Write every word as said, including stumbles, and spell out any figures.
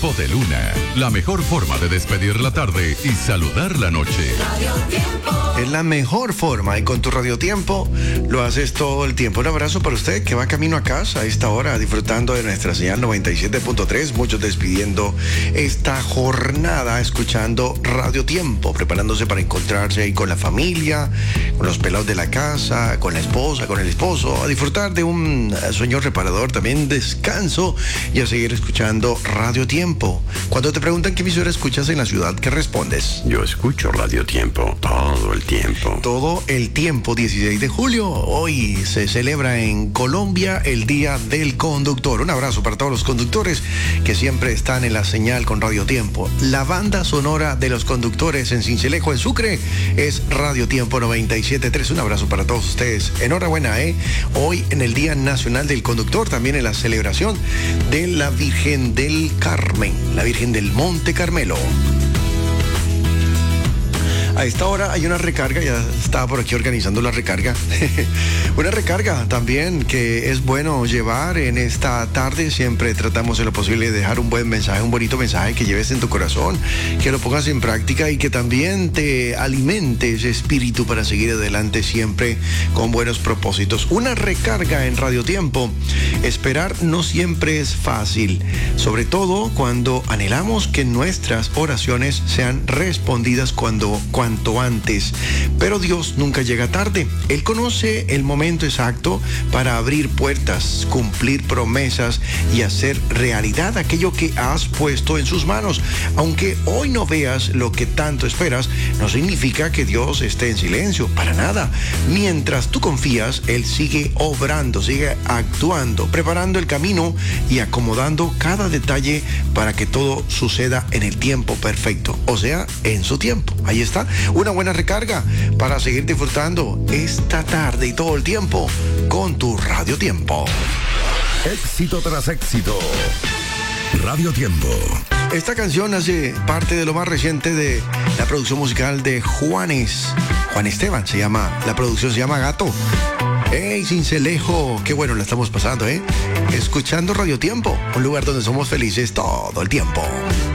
Tiempo de Luna, la mejor forma de despedir la tarde y saludar la noche. Radio Tiempo. Es la mejor forma y con tu Radio Tiempo lo haces todo el tiempo. Un abrazo para usted que va camino a casa a esta hora disfrutando de nuestra señal noventa y siete punto tres. Muchos despidiendo esta jornada escuchando Radio Tiempo, preparándose para encontrarse ahí con la familia, con los pelados de la casa, con la esposa, con el esposo, a disfrutar de un sueño reparador, también descanso y a seguir escuchando Radio Tiempo. Cuando te preguntan qué emisora escuchas en la ciudad, ¿qué respondes? Yo escucho Radio Tiempo todo el tiempo. Todo el tiempo, dieciséis de julio. Hoy se celebra en Colombia el Día del Conductor. Un abrazo para todos los conductores que siempre están en la señal con Radio Tiempo. La banda sonora de los conductores en Sincelejo, en Sucre, es Radio Tiempo noventa y siete punto tres. Un abrazo para todos ustedes. Enhorabuena, ¿eh? Hoy en el Día Nacional del Conductor, también en la celebración de la Virgen del Carmen, la Virgen del Monte Carmelo. A esta hora hay una recarga, ya estaba por aquí organizando la recarga. Una recarga también que es bueno llevar en esta tarde. Siempre tratamos en lo posible de dejar un buen mensaje, un bonito mensaje que lleves en tu corazón, que lo pongas en práctica y que también te alimente ese espíritu para seguir adelante siempre con buenos propósitos. Una recarga en Radio Tiempo. Esperar no siempre es fácil, sobre todo cuando anhelamos que nuestras oraciones sean respondidas cuando cuanto antes. Pero Dios nunca llega tarde. Él conoce el momento exacto para abrir puertas, cumplir promesas y hacer realidad aquello que has puesto en sus manos. Aunque hoy no veas lo que tanto esperas, no significa que Dios esté en silencio, para nada. Mientras tú confías, Él sigue obrando, sigue actuando, preparando el camino y acomodando cada detalle para que todo suceda en el tiempo perfecto, o sea, en su tiempo. Ahí está, una buena recarga para seguir disfrutando esta tarde y todo el tiempo con tu Radio Tiempo. Éxito tras éxito. Radio Tiempo. Esta canción hace parte de lo más reciente de la producción musical de Juanes. Juan Esteban se llama, la producción se llama Gato. ¡Ey, Sincelejo! ¡Qué bueno la estamos pasando, eh! Escuchando Radio Tiempo, un lugar donde somos felices todo el tiempo.